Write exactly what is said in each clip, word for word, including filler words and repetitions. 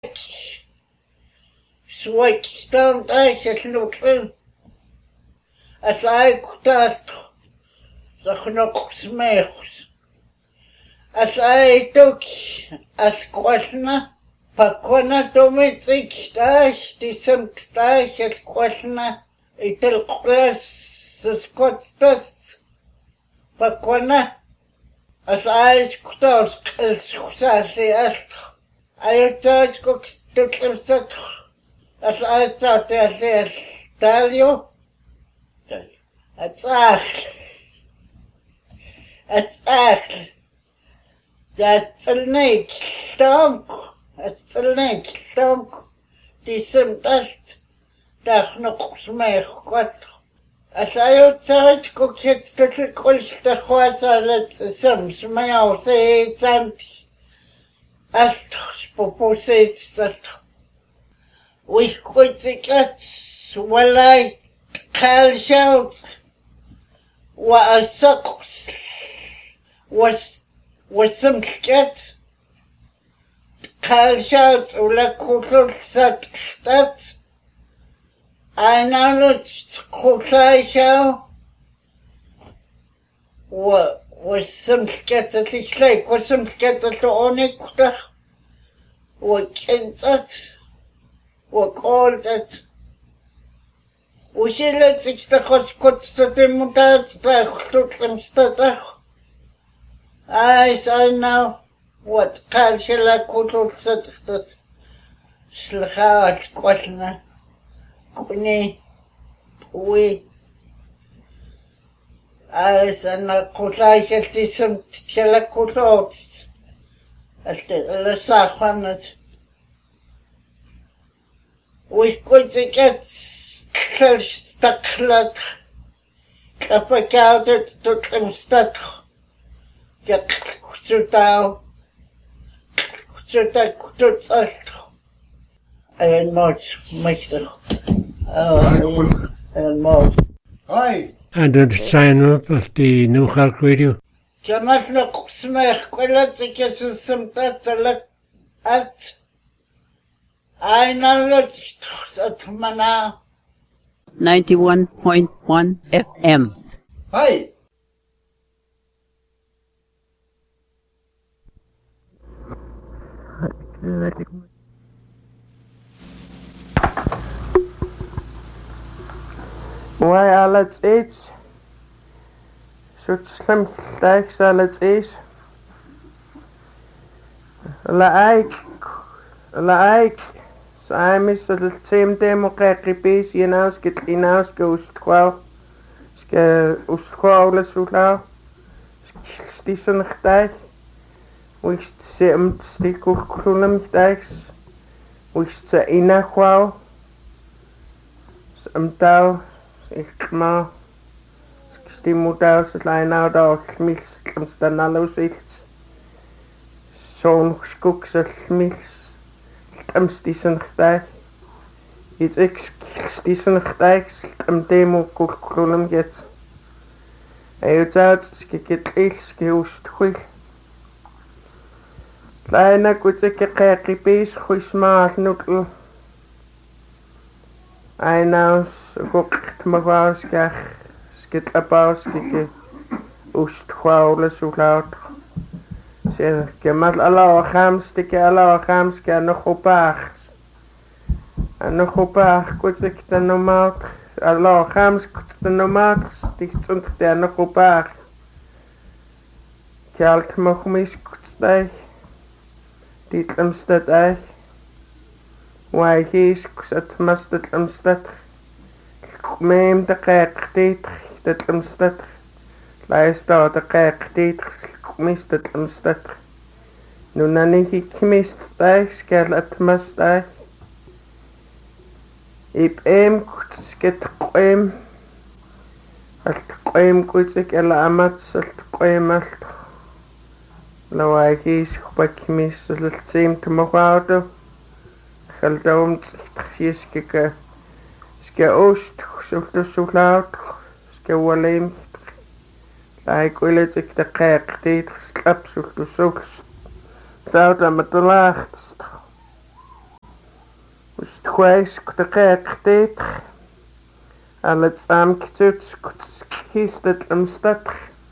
Switch stand eigenlijk as I could the knock smechs. As I took as questioner, Pakona domestic stash, decent stash as questioner, itel class the Scots dust. Pakona as I could ask as Sassy asked. I thought cooks took him set as I thought as tell you. It's echt. It's echt. That's a neck stunk. It's a neck stunk. Die some dust. Dag nog smeg kwart. As I outside cook it to the coast the water let some smell say it's anti. As proposed that we could get well I call shout. What a sucks was was some skit. Call shout or la culture set that I know that culture show. What was some skit at least like was some skit at the only quarter. What can that? What called that? Усилить sich der Gott zu dem Muttertag, Stuttgart. I say now, what culture could set that Slachat Kotna, Kuni, we. I say now, could I get this some telecoats as the Lassachanet. We could get Staklat, Kapakoutet tot hem stad. Jak kutsutal, kutsutal kutsalt. En mocht, mechtig. Oh, en mocht. Hi. And did sign up at the New Halk Radio. Jamas nog smeg, kwellet ik is some tatzelek at. I know that it's mana. ninety-one point one F M. Hi. Why alles eet? Zo'n slim lijkt alles eet. La eik, la eik. I'm Mister the same democratic base, you know, get in house goes twelve. Ske uscholes voetlaw. Stissen tijd. Wist ze hem stik ook groenem dijks. Wist ze inna kwal. Sem touw. Ik maar. Stimutouw ze lijn out al smis. Kom staan allo zicht. Zo'n skoek ze smis. Am stissen tijd. Iets ik stissen tijd. Am demo koolkolom get. Hij het uit. Skik ik skiust goed. Kleine goed ik kijk pees goed maar nukkel. Hij nou gok me was kach. Skit abaus skik. Ust kwaules zo laut. Zeg, kemat Allah khams tike Allah khams ke nog op acht. En nog op acht kut ik dan normaal Allah khams kut dan normaal stik stond der nog op acht. Kalt mag mis kut bij. Dit amstad ai. Why hees kut mastad amstad. Meem de kijk dit dat amstad. Luister de kijk dit mist het amstad. Nu nani ik mist stijg, skel het mastijg. Ik eem sket qoem. Het qoem goed ik ela amat salt qoem alt. Lawa ik is gebak mist het zeem te mogoudo. Geldoom tjes kike. Ske oost, zult zo laut. Ske waleem. Ik wil het ik de kijk dit slap zoek de zoeks. Zout aan met de laag. Ustquais kutaqeqtit alat am kitut kistat amstat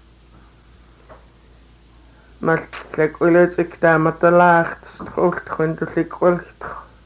mal lekulet ikta matalacht strolt khundlik ulkt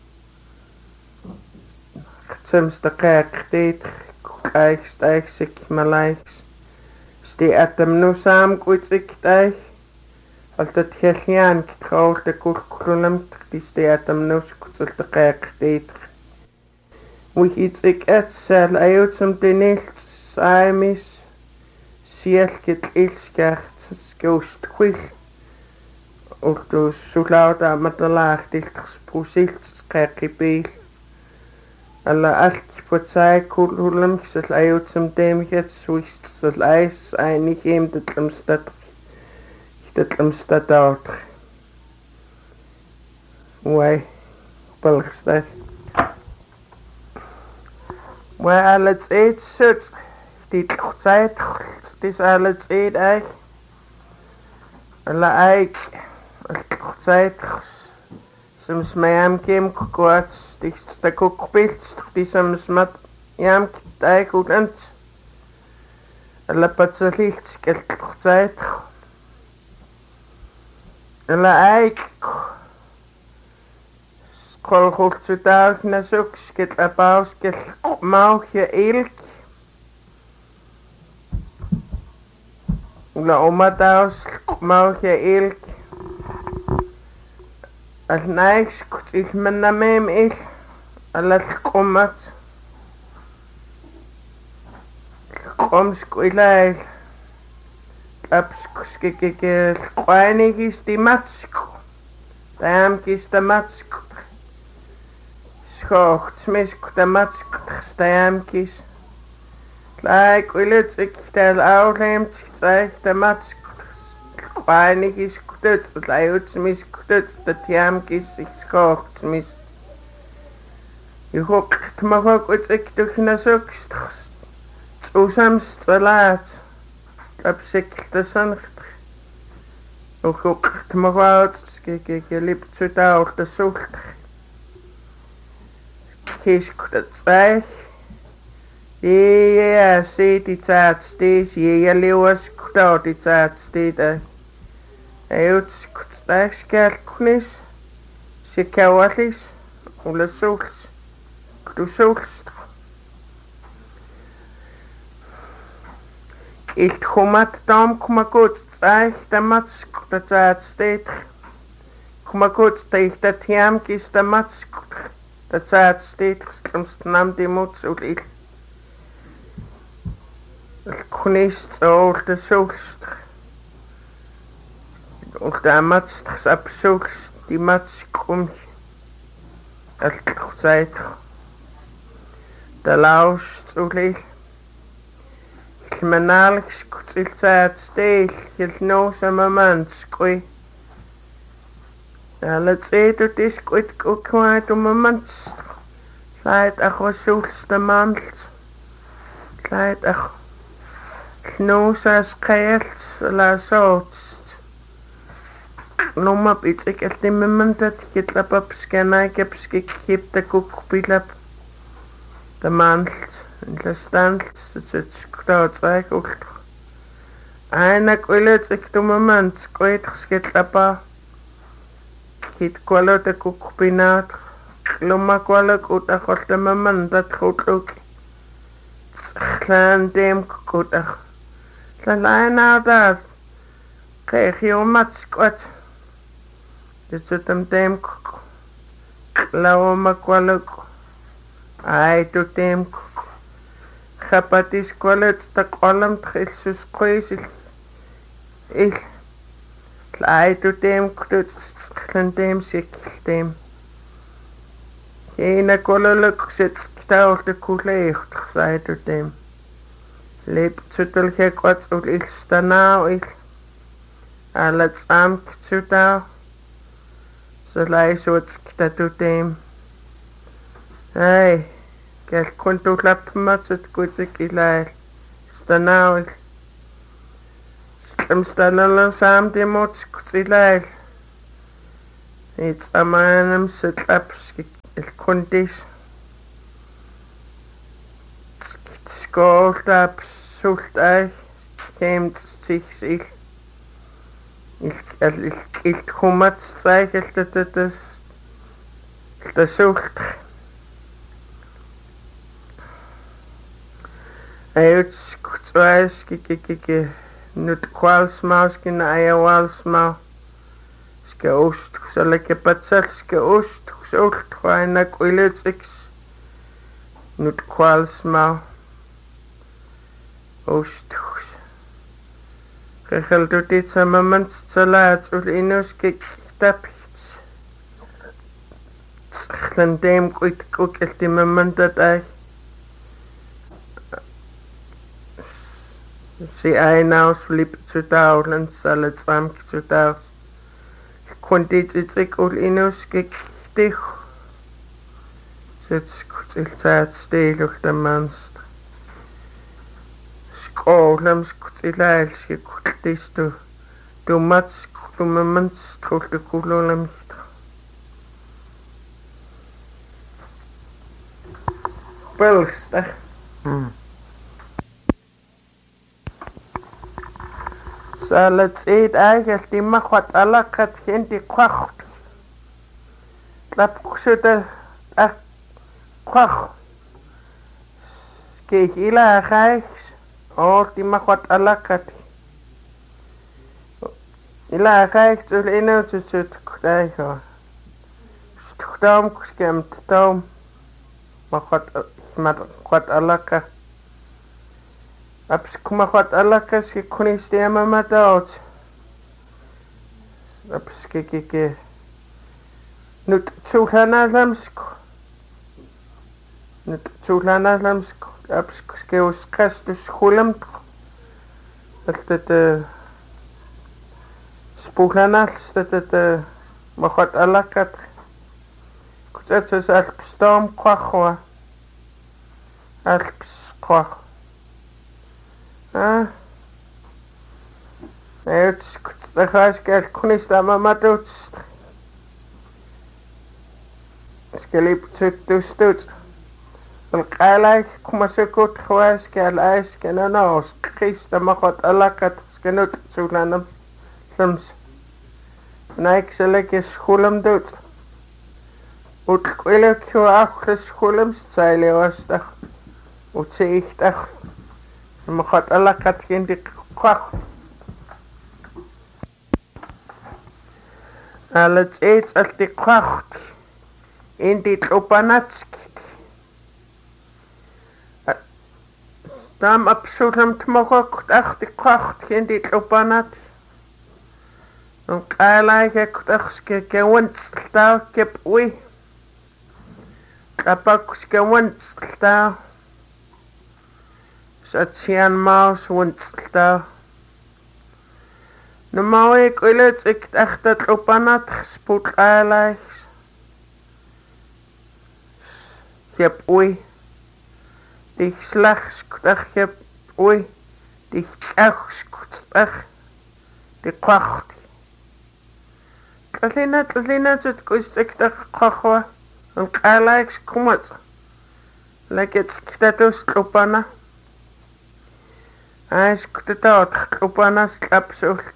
Semstaqeqtit kuqais taixik malaiks sti atam nu sam kuitsiktai altat hellian kitqault kulkulam sti atam nu kutsiltaqeqtit wihitsik atsal ayutsum tinils saimis sielkit ilskacht skust khil ultus sulauta matalaachtil pusilt qeqibil alla alt potsai kulhulam kisal ayutsum demichet swist sal ais einig im detlamstat detlamstat out wai balgstat wai alla eit sut dit zeit dis alla eit ai alla ai zeit soms mayam kem kwats dis sta kokpilt dis soms mat jam ai gut ant alla patsalit skelt zeit alla ai kol khultsutak nasuk sket apaus kel mauche ilk la omataus mauche ilk al naiks kutil manamem il ala qomat qomsk ilail apsk skekeke qainigis timatsk tam kis tamatsk schocht misk tamatsk tam kis like ulet iktel auremt zeig tamatsk qainigis kutut layut misk kutut tatiam kis schocht mis ihok tmavak utsik tukhnasuk usams salat apsik tasancht ihok tmavak skeke lip tutaur tasucht kis kutsai ja sit die tat steeds je lewas kutot die tat steeds ayut kutstaskel kunis sikawalis ula suls du suls ich komat dam kumakut tsai damats kutat steeds kumakut steeds dat jam kis damats dat steeds nam die mots ul ik kunist all the soulst und damals das absucht die matz kommt als zeit der laust und ich manal skutil zeit steh ich no sama man skoi alle zeit du dis gut kwait um man seit ach was suchst der man seit ach Knusas kelt la sots Noma bitek el timmentat kitlap skena kepski kipta kukpilap the month in the stand such crowd like Ana kuilet ik tumament koit skitlapa kit kwalot kukpinat loma kwalok uta khotamaman dat khotluk Klan dem kutach Lana dat kreeg je matskot dit zit hem dem lauw makwaluk ai to dem chapatis kwalet ta kwalam tchilsus koisil ik ai to dem kut klan dem sik dem Ena kwaluk zit taal de kulecht zei to dem Lep tutul ke kwats ul il stanau il alat am ktutau so lai so ktatu dem Hey kel kuntu klap matsut kutsik ilai stanau il Stem stanala sam demot kutsilai It's amanam sit apskik il kundis skåltab sultai kemt sixil il il il kumat streigeltetes der sult Uit kutsuis kiki kiki nut kwals maus kina ayawals mau ske oost kusalleke patsal ske oost kusult kwaina kuiletsix nut kwals mau oost Gegeldoet samamans salaat ul inus kik tapits Glandem kuit kukelti mamandat ay Si ai naus flip tsutau lan salat sam tsutau Quantit itik ul inus kik dich Sits kutil taat steeluch da manst Skålams kutilail si kutis du Du mats kutumamans kulte kulolamist Pelstach Hmm. Salat eet eigenlijk die mag wat alakat geen die kwacht. Klap kusuta ak kwach. Kijk ila gijs. Oh die mag wat alakat. Ila gijs ul ino tsut kudaiho. Stukdam kuskemt dam. Mag wat mag wat alakat. Aps kuma wat alakas ki kunis de mama daot. Aps ki ki ki. Nut tsulana lamsk. Nut tsulana lamsk. Aps ke us kastus khulam. Dat het spoelana dat het mag wat alakat. Kutset is al stom kwachwa. Al kwach. Ah. Het de gas kijk kunis da mama doet. Skelip tut tut. Wel kaalai kuma se goed gewas kel ijs ken nou gist mag wat alakat skenut zulanam. Soms Nike selek schoolem doet. Ut kwele kyo ach schoolem style was dag. Ut se ich dag. Mag wat alakat geen die kwach. Alles eet als die kwacht. In die tropanatsk. Dam absoluut te mogen ach die kwacht geen die tropanat. Dan kaalai ik ach ke gewend stel kep ui. Kapak gewend stel. Satsian maus wonstel. Normaal ik wil het ik echt dat op aan het gespoed eigenlijk. Je hebt oei. Die slechts dag je hebt oei. Die echt dag. Die kwacht. Dat is net, dat is net het kost ik dag kwacht. En eigenlijk kom het. Lijkt het dat is op aan het. Hij is kutaat op aan het slapzocht.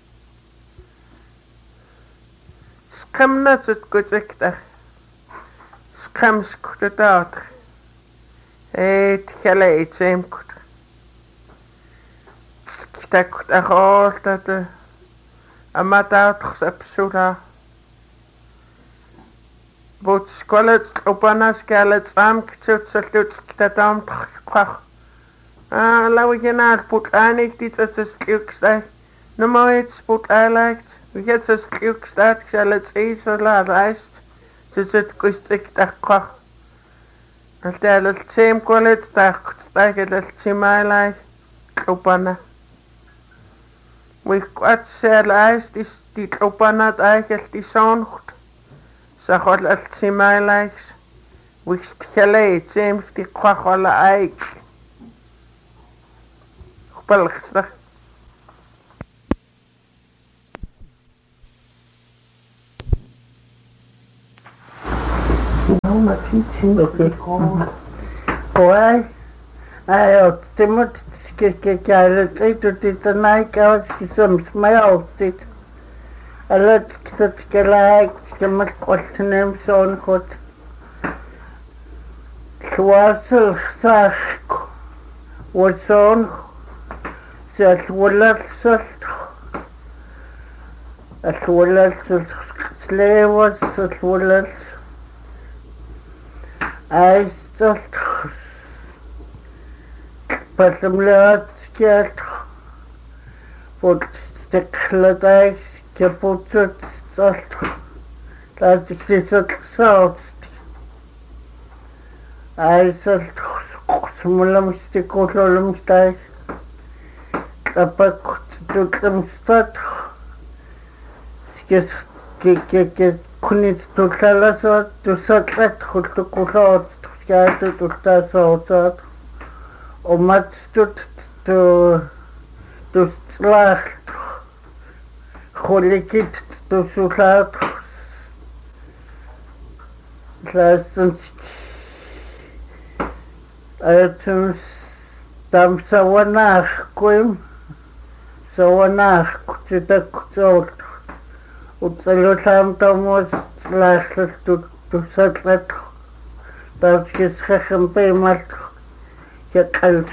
Skam net het kutik daar. Skam kutaat. Het geleid zijn kut. Stak daar altijd de. Amataat gesapsura. Wat skolet op aan het skelet saam kutut zult kutaat kwach. Ah, laat je naar put aanigt iets als het stuk staat. Normaal het put aanlijkt. Wie het als stuk staat, ik zal het eens zo laat rijst. Dus het kost ik daar kwach. Als hij het zeem kon het staat, staat het als zeem aanlijkt. Klopana. Wie kwart zal ijst, die die klopana het eigenlijk die zongt. Zag wat als zeem aanlijkt. Wie het geleid, zeem die kwach alle eik. Pelgster. Oh, my teaching. Okay. Why? I timot kikikalet it it the night out some smell it. A lot that like the much question him son hot. Swasel sask was on that will salt. As well as slave was as well as I just but some lot scared for the cladai kaput salt that is a salt. I just smulam stikolum stai apak to them start Yes, que kunit to salasot to satlet to kusot to to tasot o mat to to to slacht holikit to sulat lassen items tam sawanach koim sawanach kuta kutot Utsalo sam tomos laslas tu tu satlet dat is gegempe mat je kalt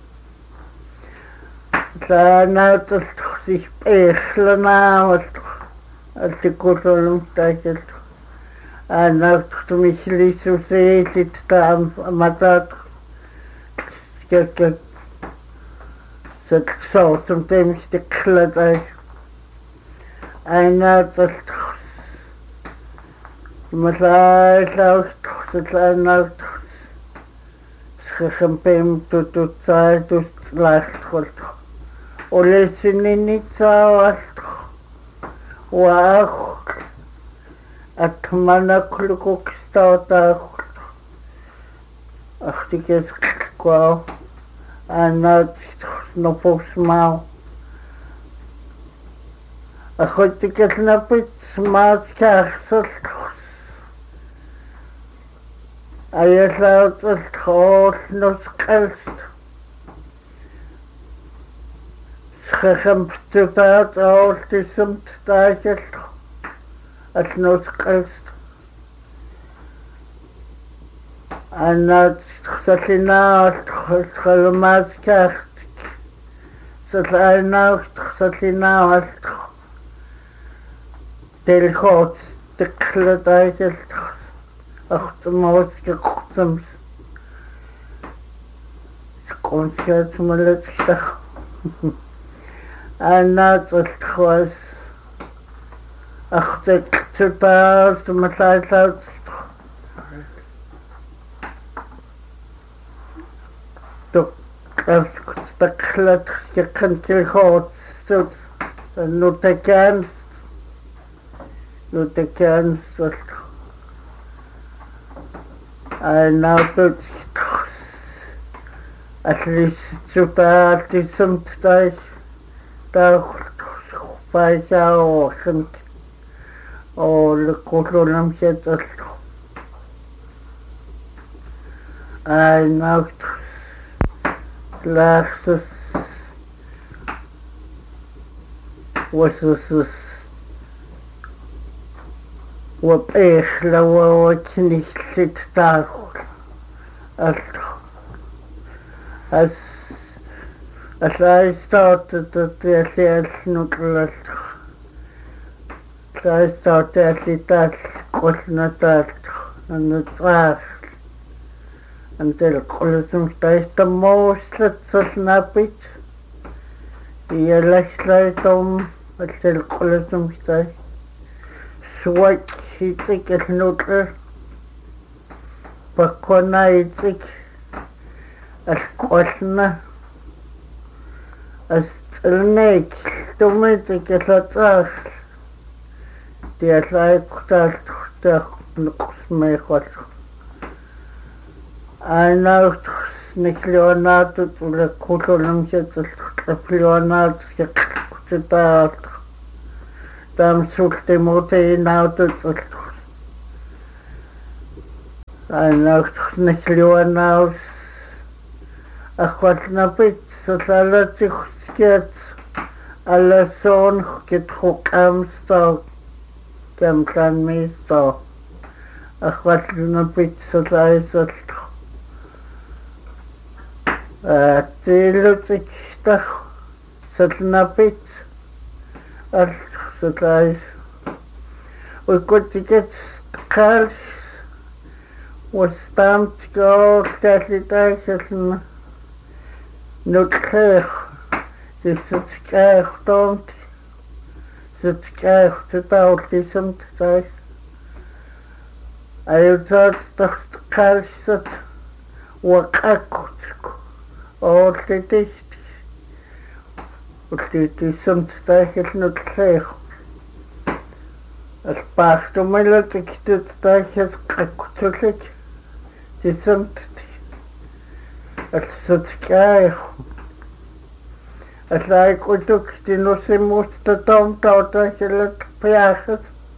sa na to sich echle na wat als die kotolum takel ana tu mich lisu se sit tam matat ke ke se so zum dem ich de kladai Einer das Masai laut das einer schempem tu tu sai tu last hol ole sinini sa wa atmana klukuk stata achtikes kwa ana no posmao A goed ik het napit smaak kaarsel. Hij laat het groot nog kerst. Schegem te paard al te sumt taakjes. Het nog kerst. En het zat in naast het gelmaat kerst. Zat hij naast zat in naast. Del God, de kledijs, ach de mooiste godsams. Komt je uit mijn luchtdag. En dat was het was. Ach de ktepaas, de matlaat uit. De kled, je kunt je God zoet. En nu te kent. Nu te kent. En nou doet at least zoet uit die somtijds. Daar bij jou ochtend. Oh, de kolonam zit er. En nou laatste was het wat echt wat niet zit daar als als als hij staat dat hij zelfs niet lust hij staat dat hij dat kost niet dat en het was en de kolosum staat de mooiste zo snap ik je legt om het de kolosum staat zwart ziet ik het noter pakona ik als kostna als nek toen ik het had die zei dat dat nog mee gaat en nou niet Leonardo toen de kolom zit het Leonardo zit daar dan zoekt de motor in auto Ainautnekliwanaus akwatnapit sasalatikhskiat alason kithukamsto kamkanmisto akwatnapit salaisat tilutikta salnapit al salais ukutiket kals وستامت قول تاتلتاي سلنا نتخيخ تستكايخ تومت ستكايخ تتاول تسمت تاي أيوتات تختقال ست وقاكوتك أول تتشت وتسمت تاي نتخيخ الباختو ملتك تتاي قاكوتك تسمت الستكايخ أتلاقي كتوك تنوسي تتوم توتا شلت بياخد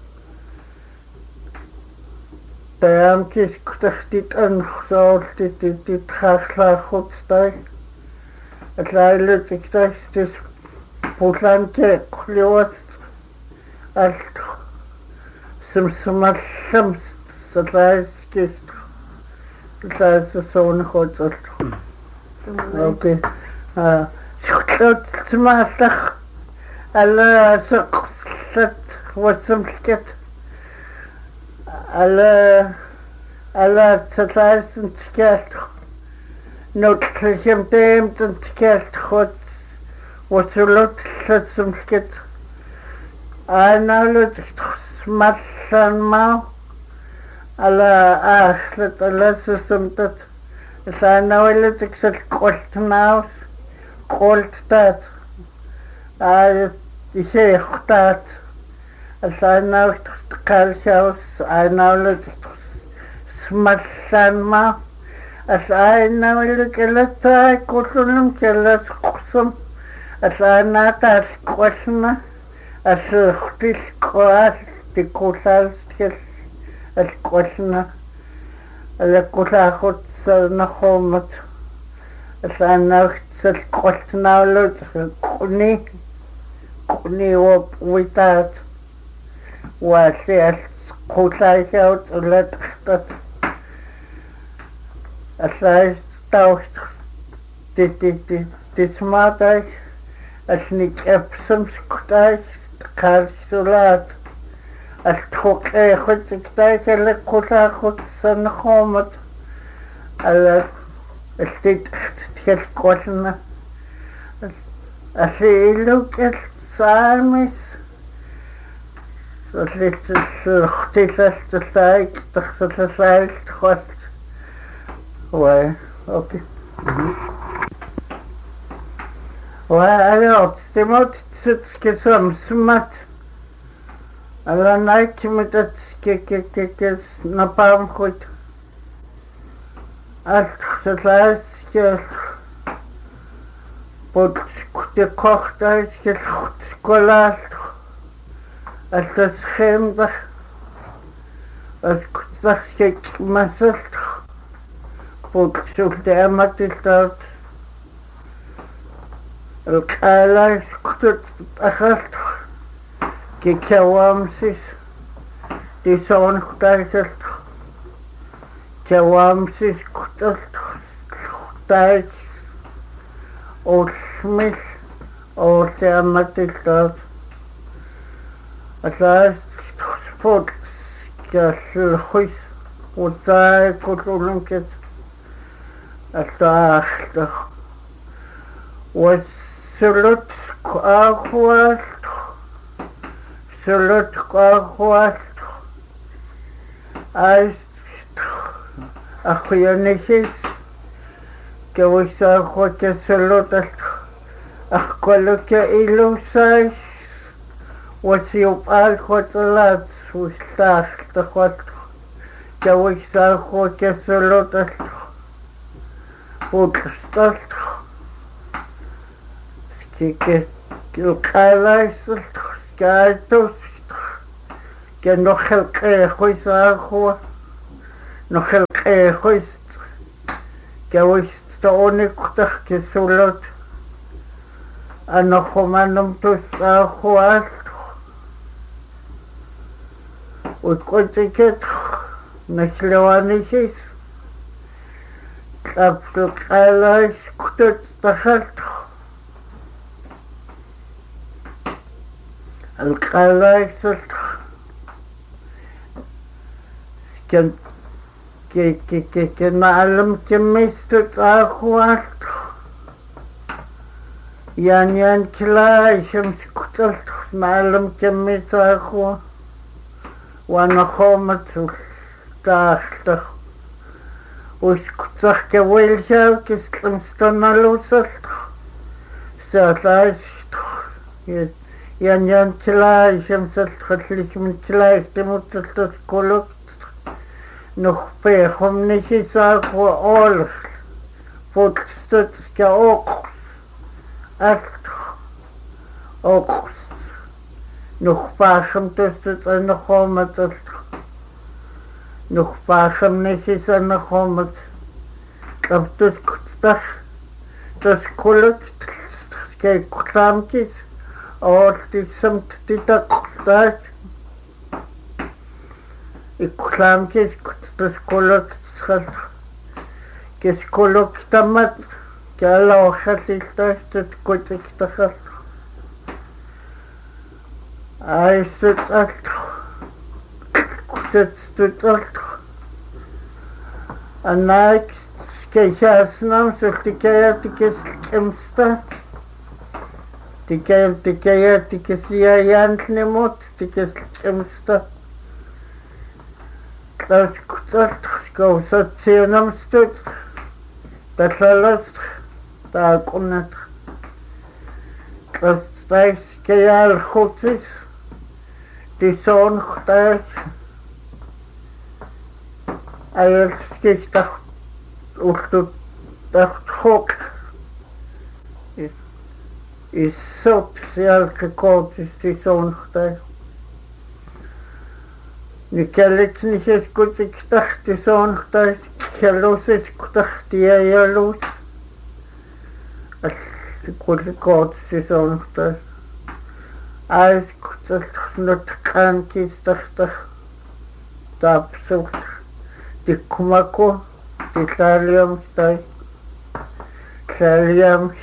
تيام كيس كتختيت أنخصول تتخاخلا خودستاي أتلاقي لتك تاش تس بوطلان كيك ليوات ألت سمسمال شمس أتلاقي كيس أتلاقي سسون خودست أوكي آه شكلت سمعتك على سقسلت وسمسكت على على تلاس انتكالت نوتلشم تيم انتكالت خود وسلوت سلت سمسكت أنا لت سمعتن ما على آخلت على سمتت أنا ولتك سلقلت ناوس قلت تات آه شيخ تات أنا قال شاوس أنا ولد سمسان ما أنا ولد كلتا كلهم كلت قسم أنا تاس قسمة أسختي سقاس تقولال تكل القسمة القسمة خد سنخومت أنا سلقتنا ولد قني قني وبويتات واسيس قوتاي شوت ولد اختت أسايس تاوش تسماتايش أسنيك أبسم سكتايش تقارش سولات أستخوك أي خد سكتايش اللي قوتا خد سنخومت ألا استيت تخت قوتنا أسيلو كت سارمس أسلت سختي سايك تخت سايك تخت واي أوكي واي أتستموت تسكسم سمت ألا نايك متت كي كي كي كي نبام خد أتخت سايك Bod de kochtaid ge skolast as das schemdach as kutsach ge masast bod sul de amatistat el kala skut achast ge kawamsis di son khtaisast kawamsis kutast khtaid O Smith o Samatistat Atlas sport Kaslhuis o Tai Kutulunket Atlas was Sulut Kwahwast Sulut Kwahwast As Akhyanishes كويسا خوكا سلوتك أخكولك إلو سايش وسيوبال خوتلات وستاخ تخوت كويسا خوكا سلوتك وكستاخ كيكي القالايسل كايتوس كنوخلق خويسا خوا نوخلق qeeqoist kawistoonikutaq kisulot anoqhumanum tusaaquaalt utqutiket naslawanisis tlaptuqalais kutut taxalt alqalais كان كي كي كي كان معلم كميست تاخوات يعني يعني كلا شمس كتلت معلم كميست تاخو وانا خومت تاخت وش كتخ كويل شاو كسلم ستنا لوسلت ساتلاش يعني يعني كلا شمس تخليش من كلا يستموت تسكولك نخبيهم نشيساق وأولف فوتستت كأوقف أفتح أوقف نخباشم تستت نخومت نخباشم نشيسا نخومت كفتت كتتخ تسكولت كي كتامكيس أول تسمت تتاقفتاش إكلام كيس كتسكولك تسخل كيسكولك تمت كالا وخلي تاش تتكوتك تخل عايز تتقلت كتتتقلت أناك كيشاسنا سلتكايا تكس كمستا تكايا تكايا تكسيا يانتنموت تكس كمستا تاش كتلت كوسات سينمستت تسلست تاكونت تستايس كيال خوتس تيسون ختاش ايل سكيش تخت وختو تخت خوك الصوت سيال كوتس تيسون ختاش نكالت نشيس كنتك تحت سون ختاش كالوسس كتحت يا يالوس كل كوت سون ختاش عايز كتحت نتكان كيس تحت تابسوس تكمكو تساليوم ستاي ساليوم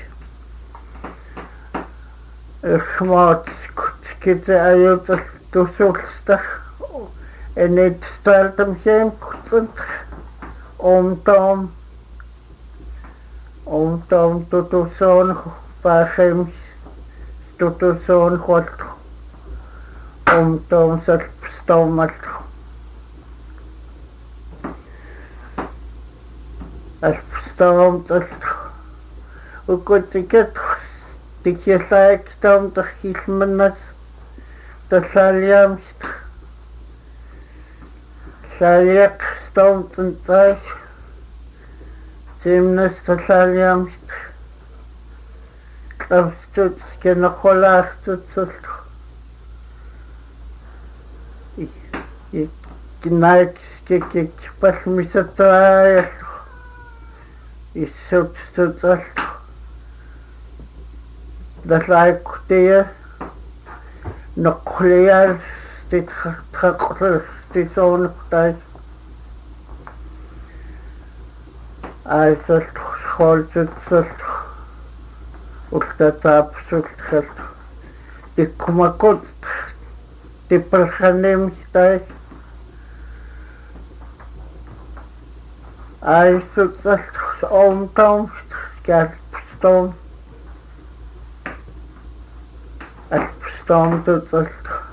اخمات كتكت ايوت تسولستخ En het stelt hem geen goed om dan om dan tot de zon waar hem tot de zon gaat om dan zelf stomach als stomt het hoe goed ik het die je zei stomt de giesmenes de saljamst Saliak stond en thuis, Simnes de Saliamst, Krafstut, Kenacholaastut, Ik knaik, kik, ik pas misataai, Ik zoet, zoet, Dat lijkt die, Nog leer, dit gaat die zo'n tijd. Hij zegt school zit zegt. Of dat absoluut geldt. Die kom ik goed. Die persoon tijd. Hij zegt omtoonst. Kijk, stom. Het stom doet het.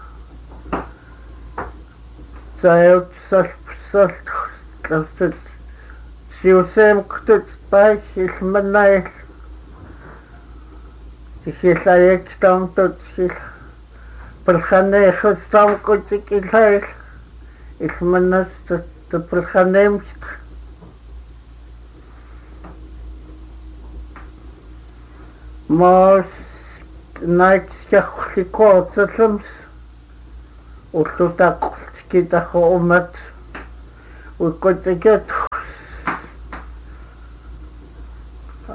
Zij zelf zelf dat het zielsem kut bij is menai. Ik zei ik stam tot zich persoonlijk gestam kut ik zei ik menas dat de persoonlijk maar niks gekocht soms of tot dat kita homat u kote ket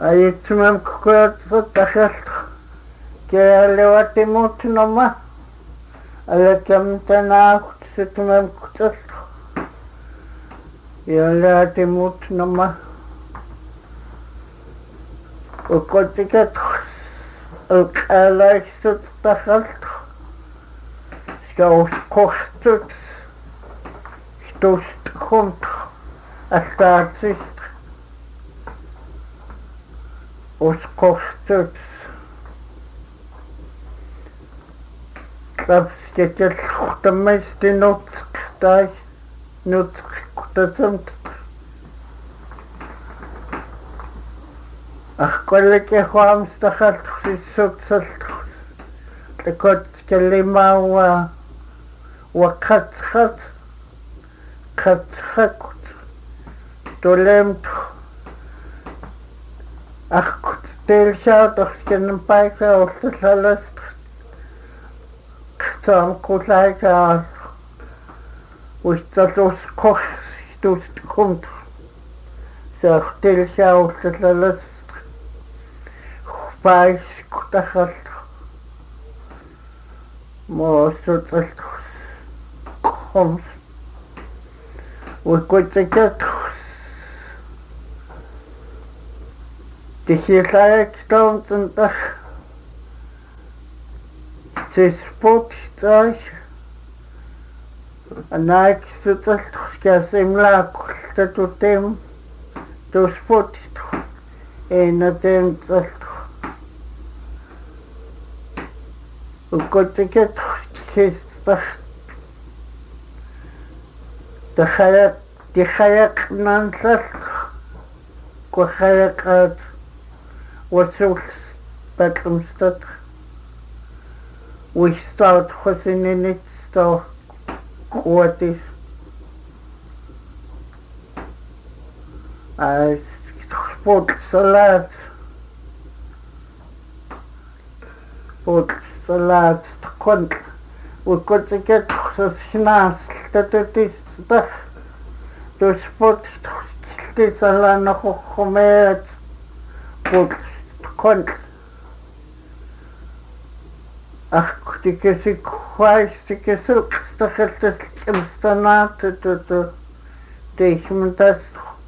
Aitsimam kukuatsut tachalt kealewatimuut noma alakam tanaakut situmam kutsalt yalaatimuut noma ukotikat alqalaisut tachalt skauskohtut stust komt astaatsist uskohtut tapsketel khtamaisti nutqtai nutqtasamt akhkolleke khamstahalt sissutsalt tekot kalimawa wakhathat khathat tolemt akhkut telshot akhken paika ortsalas ktam kulaika ustalos koch stust kommt sag telshot ortsalas pais kutahal mosutsalt khoms ukotikat Тихилаек таунтах цеспот тах анак сутал скасимла култатутем тоспот энатем тал укотикет хистах тахая тихаяк нансал кохаякат What's Bedlamstad? We start hossing in it, so what is I sport salad, sport salad, con we got to get the snaps that it is stuff to sport this alone of homet, but con ach tikesi kwais tikesi staheltes imstanat to to tehmtas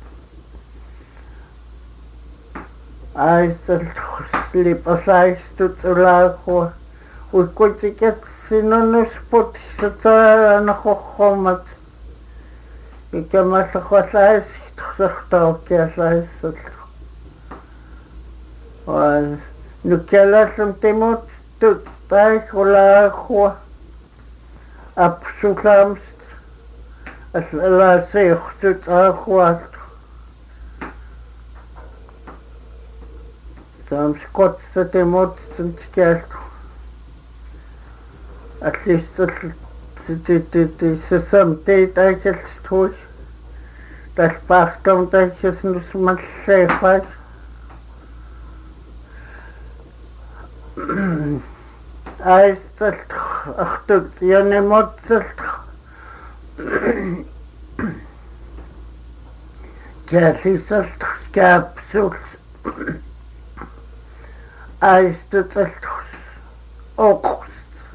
I still sleep aside to tulaho we could get sinonus put sata na khomat ikamas khosais tkhta kesais was nukelasum timot tut tai khola kho absolams as la se tut a kho sam skot timot sunt kel at least the the the some date I just told that past don't I just no much safe I still achtung jene motzelt Gerliselt skapsuls I still okost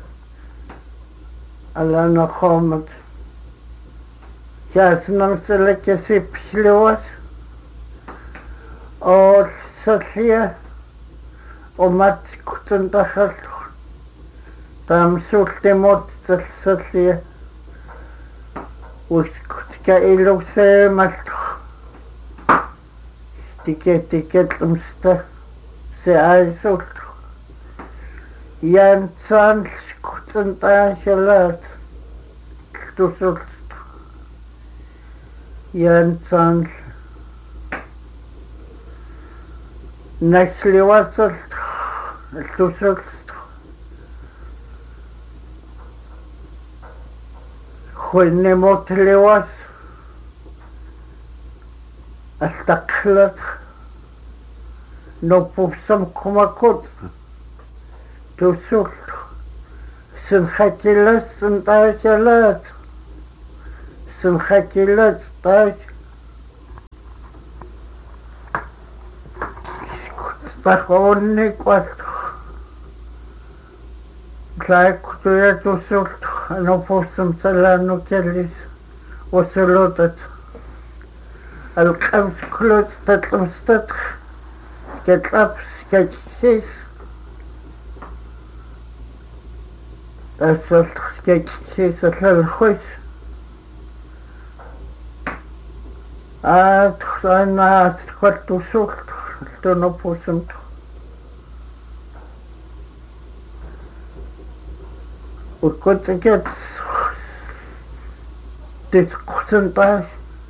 alla no khomat jasnam seleke sipslos or sosia o mat kutundachal tam sulte mot sosia us kutka ilose malt tiket tiket umsta se aisul yan san kutundachal tusul yan san Nesli wasal tusul khulne motli was astaklat no pupsam kumakut tusul sin khatilas sin tajalat sin khatilat taj Taqonni quatro. Tlaikutuya tusult anopusum salano kellis wasulutat. Alqams klut tatlamstat ketlaps ketsis. Tasalt ketsis alalkhus. Ah, tsana tqatusult tonopusum. وكنت كده تسقسن طاش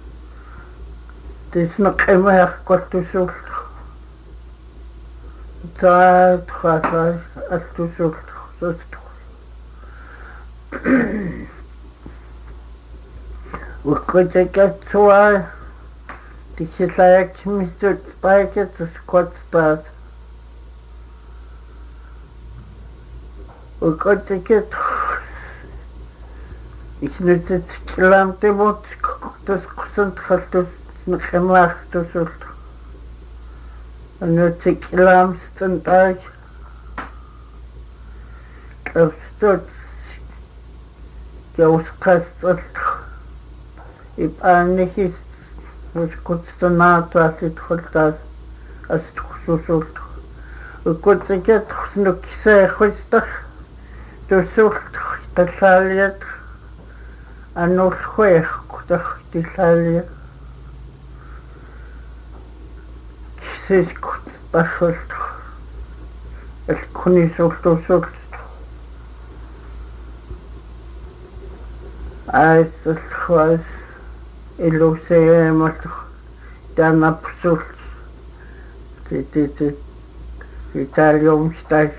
تسنقي ما كنت شوف تعاد خاطر أستشوف أستشوف وكنت كده سوا تكلاك مستوت طايكة تسقط طاش وكنت كده Ich nütze gelamte Mut, das gesund hat das noch gemacht, das ist. Und nütze gelamsten Tag, das tut, der auskastet, ich bin nicht ist, was kurz danach, was ich tut das, als du so sucht. Und kurz ich jetzt noch gesehen, heute, du sucht, das alles, أنو الخويخ كتخت الحالية كسيس كت بخلت الكوني سلطو سلط عايز الخواز إلو سيامت دانا بسلط تي تي تي إيطاليا مستاج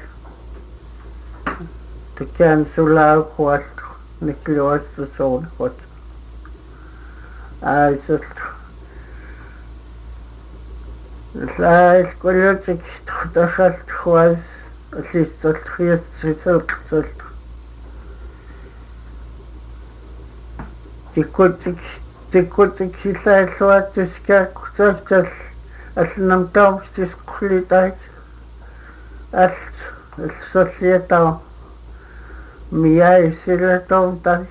تكان سلاو خوات نكلوات سون خوات عايزت لا الكليتك دخلت خواز اللي تلخيص سلق سلق تكوتك تكوتك لا الوقت تسكاك وتفتل النمتوم تسقلي تاك السلسية مياه سيلتون تاش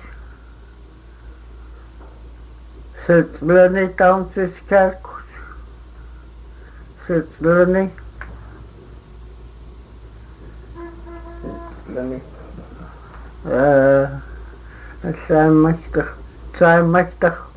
ستبلني تاون تسكاكوش ستبلني ستبلني آه السلام مكتخ سلام مكتخ